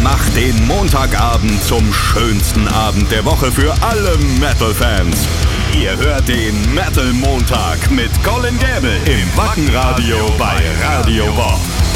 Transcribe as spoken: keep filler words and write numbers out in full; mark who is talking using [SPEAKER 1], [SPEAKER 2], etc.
[SPEAKER 1] Macht den Montagabend zum schönsten Abend der Woche für alle Metal-Fans. Ihr hört den Metal Montag mit Colin Gäbel im Wackenradio bei Radio Bob.